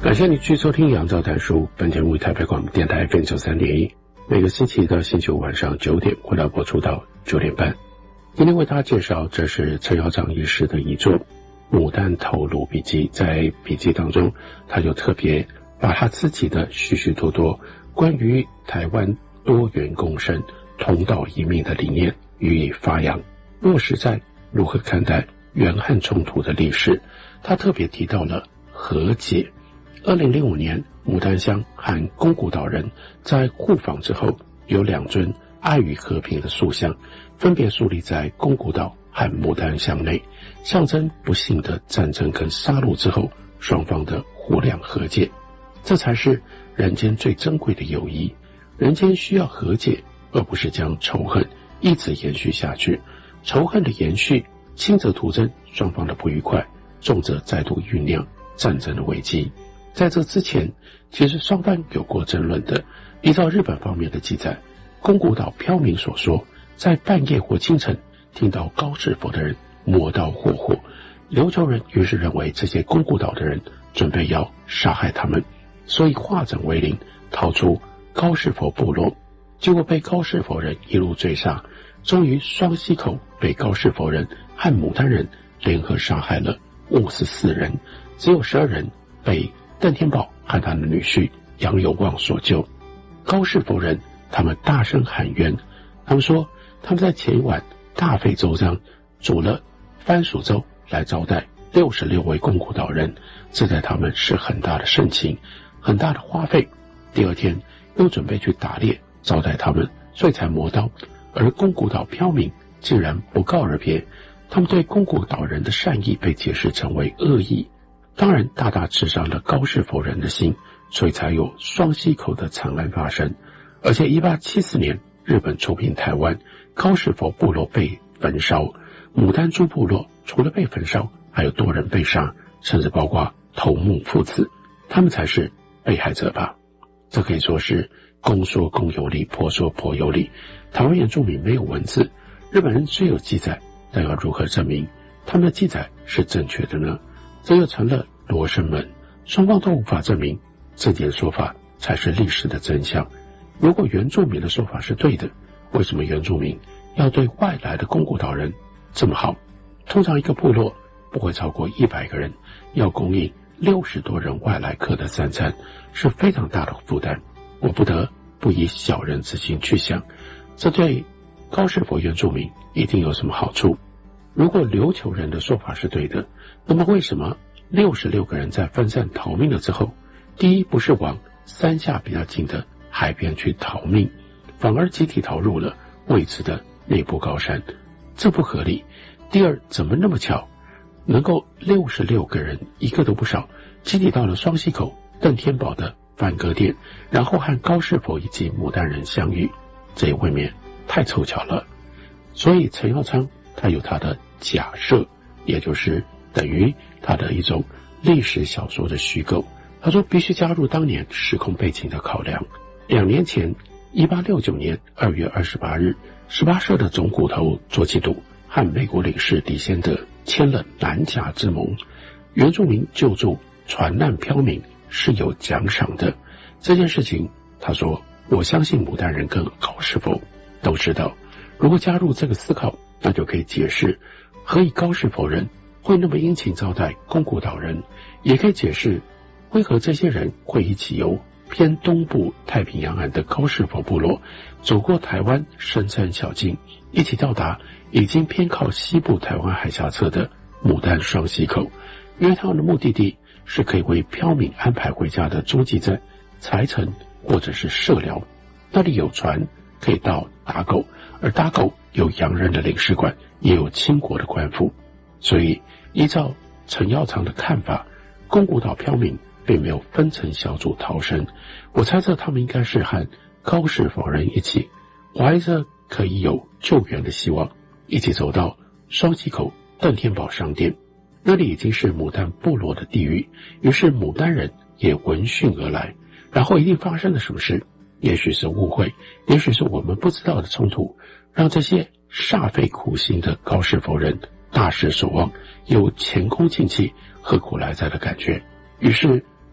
感谢你继续收听杨照谈书，本节目台北广播电台 FM93.1，每个星期一到星期五晚上9点回到播出到9点半。今天为大家介绍，这是陈耀章医师的遗作《牡丹头颅笔记》。在笔记当中，他就特别把他自己的许许多多关于台湾多元共生、同岛一命的理念予以发扬，落实在如何看待原汉冲突的历史。他特别提到了和解。2005年，牡丹乡和宫古岛人在互访之后，有2尊爱与和平的塑像，分别树立在宫古岛和牡丹乡内，象征不幸的战争跟杀戮之后，双方的互谅和解。这才是人间最珍贵的友谊。人间需要和解，而不是将仇恨一直延续下去。仇恨的延续，轻则徒增双方的不愉快，重则再度酝酿战争的危机。在这之前，其实双方有过争论的。依照日本方面的记载，宫古岛漂民所说，在半夜或清晨听到高士佛的人磨刀霍霍，琉球人于是认为这些宫古岛的人准备要杀害他们，所以化整为零，逃出高士佛部落，结果被高士佛人一路追杀，终于双溪口被高士佛人和牡丹人联合杀害了54人，只有12人被邓天宝和他的女婿杨有望所救。高士佛人他们大声喊冤，他们说他们在前一晚大费周章煮了番薯粥来招待66位宫古岛人，这在他们是很大的盛情，很大的花费。第二天又准备去打猎招待他们，所以才磨刀。而宫古岛漂民竟然不告而别，他们对宫古岛人的善意被解释成为恶意，当然大大刺伤了高士佛人的心，所以才有双溪口的惨案发生。而且1874年日本出兵台湾，高士佛部落被焚烧，牡丹珠部落除了被焚烧，还有多人被杀，甚至包括头目父子，他们才是被害者吧。这可以说是公说公有理，婆说婆有理。台湾原住民没有文字，日本人虽有记载，但要如何证明他们的记载是正确的呢？这又成了罗生门，双方都无法证明自己的说法才是历史的真相。如果原住民的说法是对的，为什么原住民要对外来的宫古岛人这么好？通常一个部落不会超过100个人，要供应60多人外来客的3餐，是非常大的负担。我不得不以小人之心去想，这对高士佛原住民一定有什么好处。如果琉球人的说法是对的，那么为什么66个人在分散逃命了之后，第一不是往山下比较近的海边去逃命，反而集体逃入了未知的内部高山？这不合理。第二，怎么那么巧，能够66个人一个都不少，集体到了双溪口邓天宝的番歌店，然后和高士佛以及牡丹人相遇？这也未免太凑巧了。所以陈耀昌他有他的假设，也就是等于他的一种历史小说的虚构。他说必须加入当年时空背景的考量。2年前1869年2月28日，18社的总骨头卓杞笃和美国领事李先德签了南甲之盟，原住民救助船难漂民是有奖赏的。这件事情他说，我相信牡丹人跟高士佛都知道。如果加入这个思考，那就可以解释何以高士佛人会那么殷勤招待宫古岛人，也可以解释为何这些人会一起由偏东部太平洋岸的高士佛部落走过台湾深山小径，一起到达已经偏靠西部台湾海峡侧的牡丹双溪口。因为他们的目的地是可以为漂民安排回家的中继站、柴城或者是社寮，那里有船可以到打狗，而打狗有洋人的领事馆，也有清国的官府。所以依照陈耀昌的看法，宫古岛漂民并没有分成小组逃生。我猜测他们应该是和高士佛人一起，怀着可以有救援的希望，一起走到双溪口邓天宝商店，那里已经是牡丹部落的地域，于是牡丹人也闻讯而来，然后一定发生了什么事，也许是误会，也许是我们不知道的冲突，让这些煞费苦心的高士佛人大失所望，有前功尽弃、何苦来哉的感觉。于是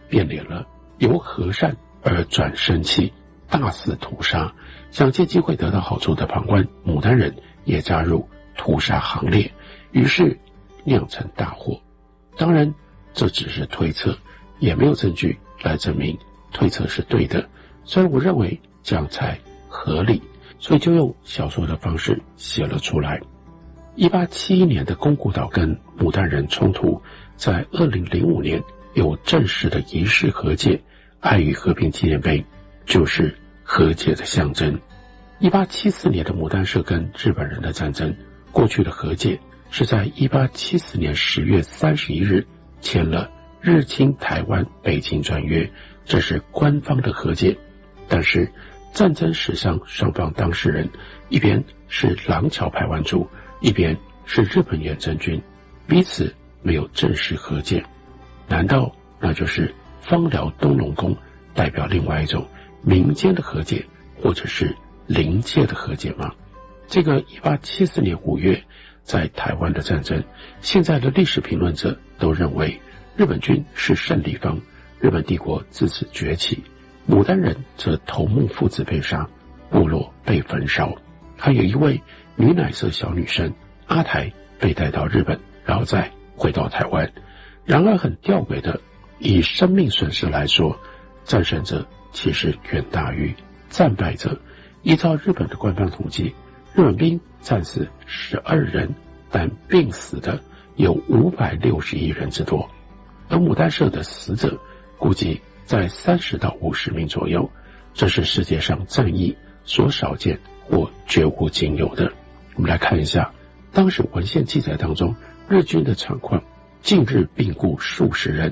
变脸了，由和善而转生气，大肆屠杀。想借机会得到好处的旁观牡丹人也加入屠杀行列，于是酿成大祸。当然这只是推测，也没有证据来证明推测是对的，虽然我认为这样才合理，所以就用小说的方式写了出来。1871年的宫古岛跟牡丹人冲突，在2005年有正式的仪式和解，爱与和平纪念碑就是和解的象征。1874年的牡丹社跟日本人的战争，过去的和解是在1874年10月31日签了日清台湾北京专约，这是官方的和解。但是战争史上双方当事人，一边是廊桥排湾族，一边是日本远征军，彼此没有正式和解。难道那就是枋寮东龙宫代表另外一种民间的和解，或者是灵界的和解吗？这个1874年5月在台湾的战争，现在的历史评论者都认为日本军是胜利方，日本帝国自此崛起。牡丹人则头目父子被杀，部落被焚烧，还有一位女奶色小女生阿台被带到日本，然后再回到台湾。然而很吊诡的，以生命损失来说，战胜者其实远大于战败者。依照日本的官方统计，日本兵战死12人，但病死的有561人之多，而牡丹社的死者估计在30到50名左右，这是世界上战役所少见或绝无仅有的。我们来看一下当时文献记载当中日军的惨况，近日病故数十人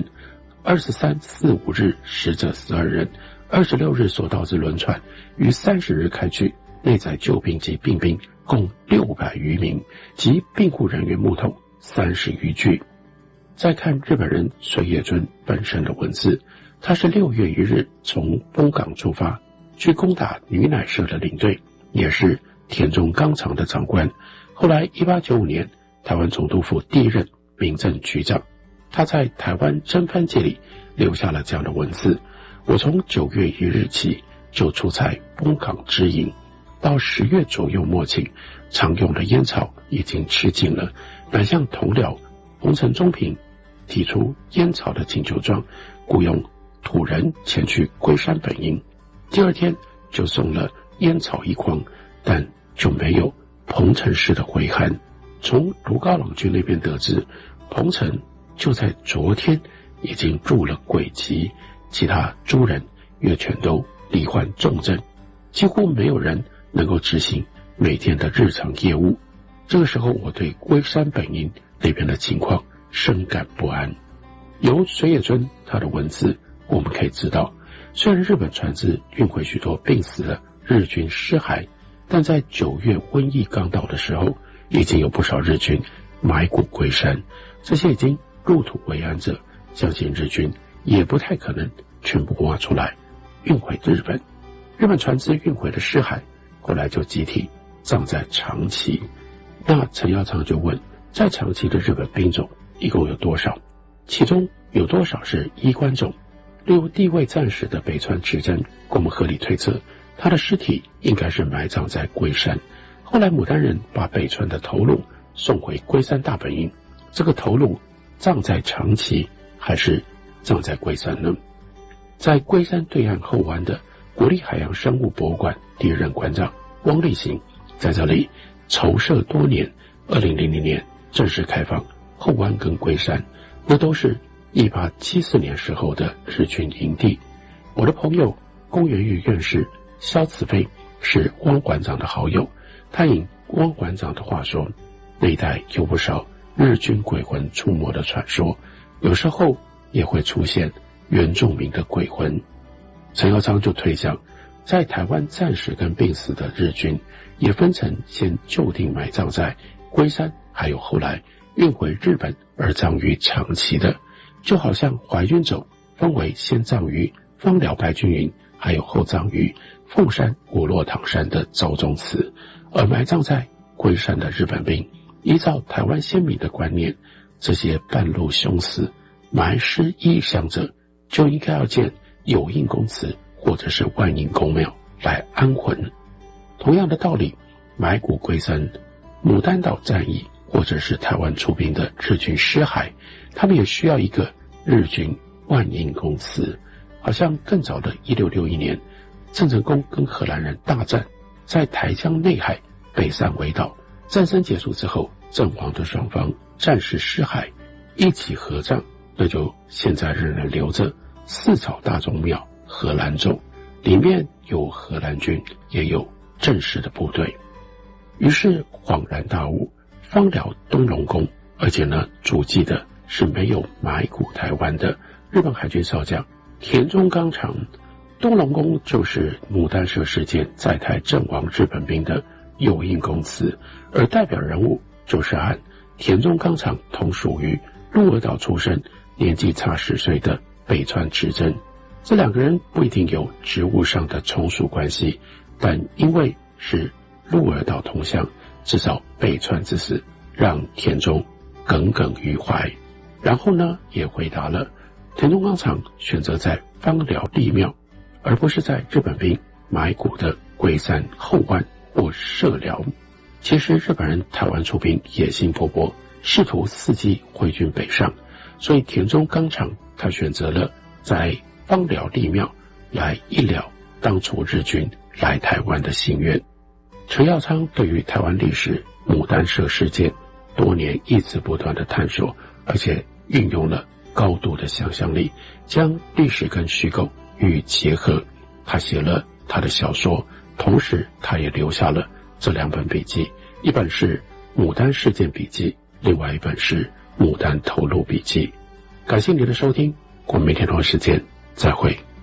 ，23、4、5日死者12人，26日所到之轮船于30日开去，内载救兵及病兵共600余名，及病故人员木桶30余具。再看日本人水野尊本身的文字，他是6月1日从丰港出发，去攻打女奶社的领队，也是田中纲常的长官。后来1895年台湾总督府第一任民政局长，他在台湾征藩记里留下了这样的文字：我从9月1日起就出差丰港之营，到10月左右末期，常用的烟草已经吃尽了，乃向同僚洪承中平提出烟草的请求状，雇佣土人前去龟山本营。第二天就送了烟草1筐，但就没有彭城市的回函。从卢高朗军那边得知，彭城就在昨天已经入了鬼籍，其他诸人也全都罹患重症，几乎没有人能够执行每天的日常业务。这个时候我对龟山本营那边的情况深感不安。由水野尊他的文字我们可以知道，虽然日本船只运回许多病死的日军尸骸，但在9月瘟疫刚到的时候，已经有不少日军埋骨龟山，这些已经入土为安者，相信日军也不太可能全部挖出来运回日本。日本船只运回的尸骸后来就集体葬在长崎。那陈耀昌就问，在长崎的日本兵种一共有多少？其中有多少是衣冠冢？例如地位战时的北川直真，我们合理推测他的尸体应该是埋葬在龟山。后来牡丹人把北川的头颅送回龟山大本营，这个头颅葬在长崎还是葬在龟山呢？在龟山对岸后湾的国立海洋生物博物馆第一任馆长汪立行在这里筹设多年，2000年正式开放后湾跟龟山，那都是1874年时候的日军营地。我的朋友宫原裕院士萧慈飞是汪馆长的好友，他引汪馆长的话说，那一带有不少日军鬼魂出没的传说，有时候也会出现原住民的鬼魂。陈耀昌就推想，在台湾战死跟病死的日军也分成先就地埋葬在龟山，还有后来运回日本而葬于长崎的，就好像淮军走分为先葬于枋寮白军营，还有后葬于凤山五落唐山的赵宗祠，而埋葬在龟山的日本兵，依照台湾先民的观念，这些半路凶死埋尸异乡者就应该要建有应公祠或者是万应公庙来安魂。同样的道理，埋骨归僧、牡丹岛战役或者是台湾出兵的日军失海，他们也需要一个日军万应公祠。好像更早的1661年，郑成功跟荷兰人大战，在台江内海北散围岛。战争结束之后，阵亡的双方战士尸骸一起合葬，那就现在仍然留着四草大宗庙荷兰冢，里面有荷兰军，也有正式的部队。于是恍然大悟，芳寮东龙宫，而且呢，主祭的是没有埋骨台湾的日本海军少将田中纲常。东龙宫就是牡丹社事件在台阵亡日本兵的有应公祠，而代表人物就是和田中纲常同属于鹿儿岛出身，年纪差10岁的北川直贞。这两个人不一定有职务上的从属关系，但因为是鹿儿岛同乡，至少北川之死让田中耿耿于怀。然后呢，也回答了田中纲常选择在芳寮立庙，而不是在日本兵埋骨的龟山后湾或社寮。其实日本人台湾出兵野心勃勃，试图伺机挥军北上，所以田中纲常他选择了在芳寮立庙来一了当初日军来台湾的心愿。陈耀昌对于台湾历史牡丹社事件多年一直不断的探索，而且运用了高度的想象力，将历史跟虚构予以结合。他写了他的小说，同时他也留下了这2本笔记，一本是牡丹事件笔记，另外一本是牡丹头颅笔记。感谢你的收听，我们明天同一时间再会。